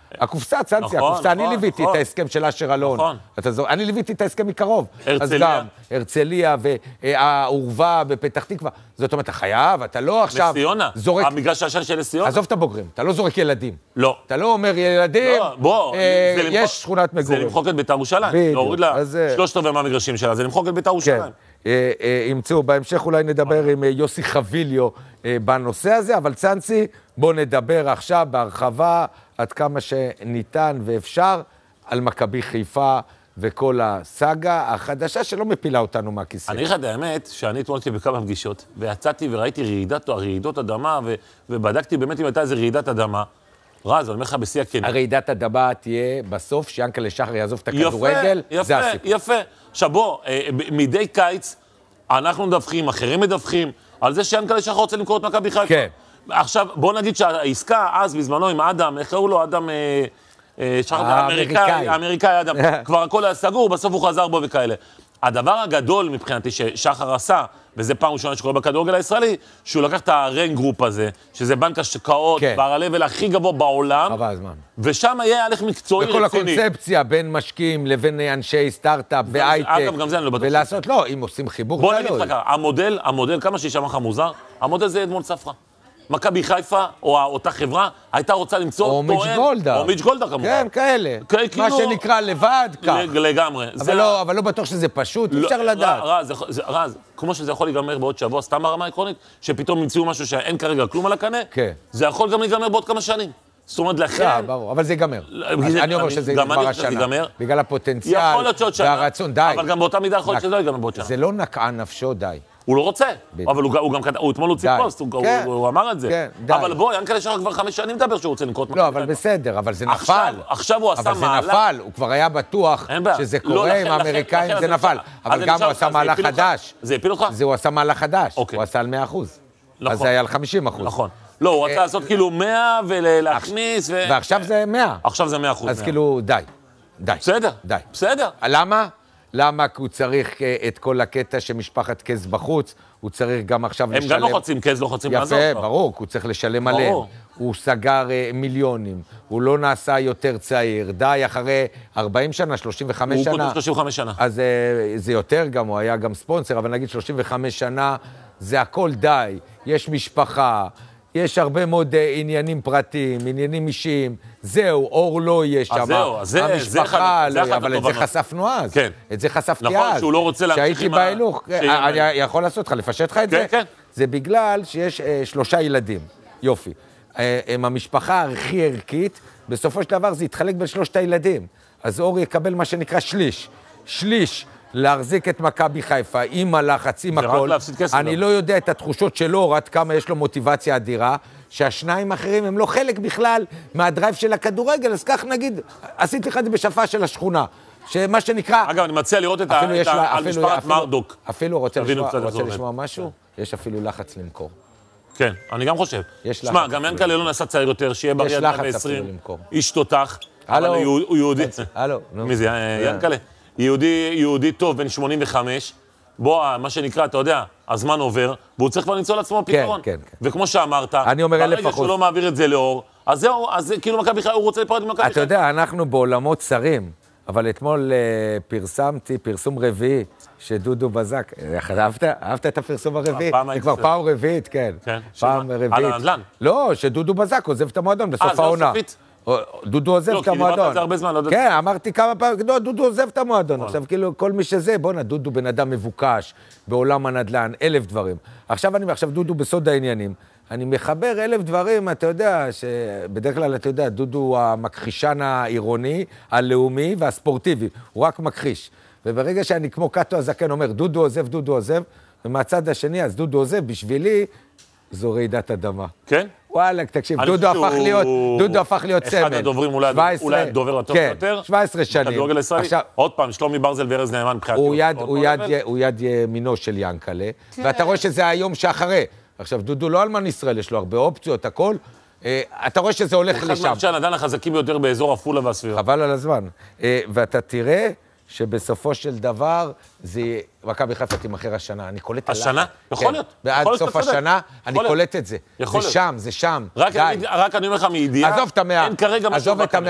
הקופסה, צאנצי, הקופסה, אני ליוויתי את ההסכם של אשר אלון. אני ליוויתי את ההסכם מקרוב. הרצליה. הרצליה והעורבה בפתח תקווה. זאת אומרת, אתה חייב, אתה לא עכשיו... לסיונה, המגרש השן של לסיונה. עזוב את הבוגרים, אתה לא זורק ילדים. לא. אתה לא אומר ילדים, יש שכונת מגורים. זה למחוק את בית"ר ירושלים. להוריד לה 3/4 מהמגרשים שלה, זה למחוק את בית"ר ירושלים. ימצאו, בהמשך אולי נדבר עם יוסי חביליו בנושא הזה, אבל צאנצי, בוא נדבר עכשיו בהרחבה עד כמה שניתן ואפשר על מכבי חיפה וכל הסאגה החדשה שלא מפילה אותנו מהכיסא. אני חד האמת שאני התמודדתי בכמה פגישות, ויצאתי וראיתי רעידות אדמה, ובדקתי באמת אם הייתה איזו רעידת אדמה. רז, אני אומר לך בשיא הכנות. הרעידת אדמה תהיה בסוף, שיאנקל'ה שחר יעזוב את הכדורגל, זה הסיפור. יפה. עכשיו בוא, מדי קיץ אנחנו מדווחים, אחרים מדווחים, על זה שיאנקל'ה שחר רוצה למכור את מכבי חיפה. כן. עכשיו, בוא נגיד שהעסקה אז בזמנו עם אדם, איך קראו לו? אדם... האמריקאי אדם, כבר הכל היה סגור, בסוף הוא חזר בו וכאלה. הדבר הגדול מבחינתי ששחר עשה, וזה פעם ראשונה שקורה בכדורגל הישראלי, שהוא לקח את הרנג גרופ הזה, שזה בנק השקעות, בר-הלבל הכי גבוה בעולם, ושם יהיה הליך מקצועי רציני. וכל הקונספציה בין משקיעים לבין אנשי סטארט-אפ והייטק, אגב, גם זה אני לא בטוח. ולעשות, לא, אם עושים חיבור, בוא נגיד לך, המודל, כמה שישמע לך מוזר, המודל זה אדמונד ספרא. מכבי חיפה, או אותה חברה, הייתה רוצה למצוא... או מיץ' גולדה. או מיץ' גולדה, כמובן. כן, כאלה. מה שנקרא לבד, כך. לגמרי. אבל לא בטוח שזה פשוט, אפשר לדעת. רז, כמו שזה יכול להיגמר בעוד שבוע, סתם ברמה העקרונית, שפתאום ימצאו משהו שאין כרגע כלום על הקנה, זה יכול גם להיגמר בעוד כמה שנים. זאת אומרת, לכן... ברור, אבל זה ייגמר. אני אומר שזה ייגמר השנה. בגלל הפוטנציאל והרצון, די. אבל גם באותה מידה יכול להיות שזה לא ייגמר בעוד שנה. זה לא נקעה נפשו, די. הוא לא רוצה, אבל הוא אתמול הוציא פוסט, הוא אמר את זה. אבל בוא, יאנקל'ה שחר כבר 5 שנים מדבר שהוא רוצה לנקות. לא, אבל בסדר, אבל זה נפל. עכשיו הוא עשה מהלך. אבל זה נפל, הוא כבר היה בטוח שזה קורה עם האמריקאים, זה נפל. אבל גם הוא עשה מהלך חדש. זה הפיל אותך? הוא עשה מהלך חדש, הוא עשה על 100%. אז זה היה על 50%. נכון. לא, הוא רצה לעשות כאילו 100 ולהכניס ועכשיו זה 100. עכשיו זה 100%. אז כאילו, די. בסדר. די. בסדר. למה? למה? כי הוא צריך את כל הקטע שמשפחת קז בחוץ, הוא צריך גם עכשיו לשלם... הם גם לוחצים, קז לוחצים לעזור. יפה, ברור, הוא צריך לשלם עליהם. הוא סגר מיליונים, הוא לא נעשה יותר צעיר, די אחרי 40 שנה, 35 שנה. הוא קודם 35 שנה. אז זה יותר גם, הוא היה גם ספונסר, אבל נגיד 35 שנה, זה הכל די. יש משפחה, יש הרבה מאוד עניינים פרטיים, עניינים אישיים, זהו, אור לא יהיה שם. זהו, זה המשפחה, אבל את זה חשפנו אז. כן. את זה חספתי אז. נכון, שהוא לא רוצה שהייתי בהילוך. אני יכול לעשות לך, לפשט לך את זה? כן. זה בגלל שיש 3 ילדים. יופי. הם המשפחה הכי ערכית, בסופו של דבר זה יתחלק בין 3 הילדים. אז אור יקבל מה שנקרא שליש. להחזיק את מכבי חיפה עם הלחץ, עם הכל. אני לא יודע את התחושות שלו, עד כמה יש לו מוטיבציה אדירה, שהשניים האחרים הם לא חלק בכלל מהדרייב של הכדורגל, אז כך נגיד, עשיתי לך את זה בשפה של השכונה, שמה שנקרא... אגב, אני מציע לראות על משפחת מרדוק. אפילו רוצה לשמוע משהו, יש אפילו לחץ למכור. כן, אני גם חושב. שמע, גם יאנקל'ה לא נעשה צעיר יותר, שיהיה בריא עד 120, איש תותח, אבל הוא יהודי. מי זה, יאנקל'ה? יהודי טוב, בן 85, בוא, מה שנקרא, אתה יודע, הזמן עובר, והוא צריך כבר למצוא לעצמו פתרון. כן. וכמו שאמרת, ברגע שהוא לא מעביר את זה לאור, אז זהו, אז כאילו מכבי חיפה, הוא רוצה לפרד ממכבי חיפה. אתה יודע, אנחנו בעולמות צרים, אבל אתמול פרסמתי פרסום רביעי, שדודו בזק, אהבת את הפרסום הרביעי? זה כבר פעם רביעית, כן. פעם רביעית. על הנדל"ן? לא, שדודו בזק עוזב את המועדון בסוף העונה. דודו עוזב את המועדון. לא, כי דיברת על זה הרבה זמן, לא יודע. כן, אמרתי כמה פעמים, דודו עוזב את המועדון. עכשיו, כאילו, כל מי שזה, בוא'נה, דודו בן אדם מבוקש, בעולם הנדל"ן, 1000 דברים. עכשיו דודו בסוד העניינים. אני מחבר 1000 דברים, אתה יודע, שבדרך כלל, אתה יודע, דודו הוא המכחישן העירוני, הלאומי והספורטיבי. הוא רק מכחיש. וברגע שאני כמו קאטו הזקן אומר, דודו עוזב, ומהצד השני, אז דודו עוזב, בשבילי, זו רעידת אדמה. כן? וואלה, תקשיב, דודו הפך להיות סמל. אחד הדוברים, אולי הדובר הטוב יותר. 17 שנים. כדורגל הישראלי. עוד פעם, שלומי ברזל וארז נאמן מבחינתי. הוא יד ימינו של יאנקל'ה, ואתה רואה שזה היום שאחרי. עכשיו, דודו לא אלמן ישראל, יש לו הרבה אופציות, הכל. אתה רואה שזה הולך לשם. אחד מאנשי הנדל"ן החזקים ביותר באזור עפולה והסביבה. חבל על הזמן. ואתה תראה שבסופו של דבר, מכבי חיפה תימכר השנה. אני קולט את השנה? יכול להיות. ועד סוף השנה, אני קולט את זה. זה שם. רק אני אומר לך מידיעה, עזוב את 100. אין כרגע משהו.